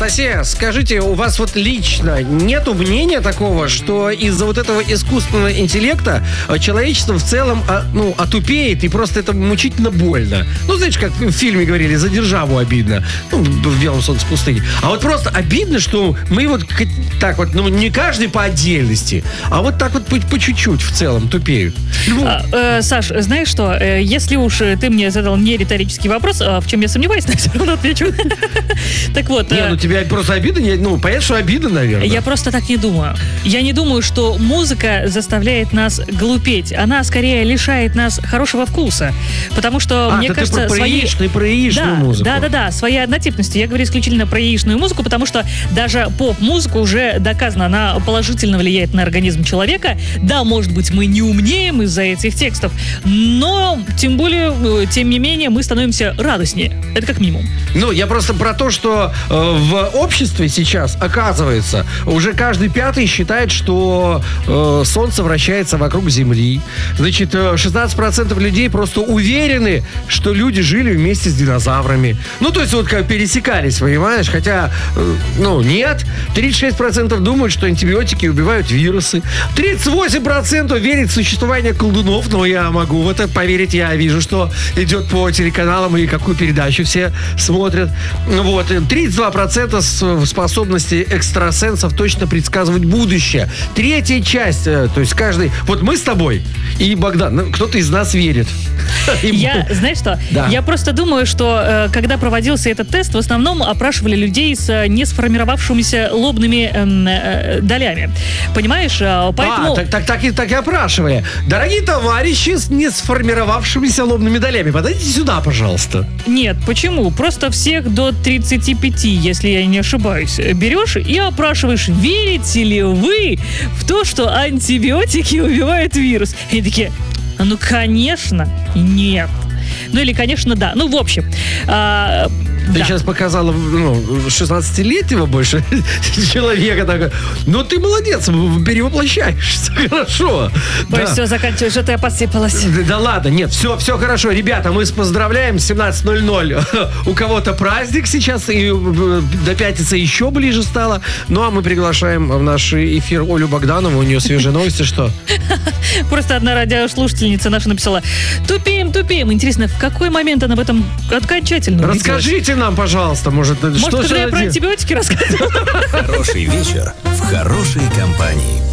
Анастасия, скажите, у вас вот лично нету мнения такого, что из-за вот этого искусственного интеллекта человечество в целом, отупеет, и просто это мучительно больно? Ну, знаете, как в фильме говорили, за державу обидно. Ну, в «Белом солнце пустыни». А вот просто обидно, что мы вот так вот, не каждый по отдельности, а вот так вот по чуть-чуть в целом тупеют. Саш, знаешь что, если уж ты мне задал не риторический вопрос, в чем я сомневаюсь, но все равно отвечу. Так вот. Тебе просто обидно? Понятно, что обидно, наверное. Я просто так не думаю. Я не думаю, что музыка заставляет нас глупеть. Она скорее лишает нас хорошего вкуса. Потому что, мне кажется, про яичную музыку. Да, своей однотипности. Я говорю исключительно про яичную музыку, потому что даже поп-музыка уже доказано, она положительно влияет на организм человека. Да, может быть, мы не умнеем из-за этих текстов, но, тем не менее, мы становимся радостнее. Это как минимум. Я просто про то, что в обществе сейчас, оказывается, уже каждый пятый считает, что Солнце вращается вокруг Земли. Значит, 16% людей просто уверены, что люди жили вместе с динозаврами. То есть вот как пересекались, понимаешь? Хотя, нет. 36% думают, что антибиотики убивают вирусы. 38% верят в существование колдунов. Я могу в это поверить. Я вижу, что идет по телеканалам и какую передачу все смотрят. 32% способности экстрасенсов точно предсказывать будущее. Третья часть, то есть каждый... Вот мы с тобой и Богдан, кто-то из нас верит. Знаешь что? Да. Я просто думаю, что когда проводился этот тест, в основном опрашивали людей с не сформировавшимися лобными долями. Понимаешь? Поэтому... Так и опрашивали. Дорогие товарищи с не сформировавшимися лобными долями, подойдите сюда, пожалуйста. Нет, почему? Просто всех до 35, если я не ошибаюсь, берешь и опрашиваешь, верите ли вы в то, что антибиотики убивают вирус. И они такие, конечно, нет. Или, конечно, да. В общем... Ты сейчас показала 16-летнего больше человека. Такой. Ты молодец, перевоплощаешься. Хорошо. Ой, все, заканчивай, что-то я посыпалась. Да ладно, нет, все хорошо. Ребята, мы поздравляем, 17:00. У кого-то праздник сейчас, и до пятницы еще ближе стало. А мы приглашаем в наш эфир Олю Богданову. У нее свежие новости, что? Просто одна радиослушательница наша написала: тупеем. Интересно, в какой момент она об этом окончательно убедилась? Расскажите нам, пожалуйста, может, когда я про антибиотики рассказывала. Хороший вечер в хорошей компании.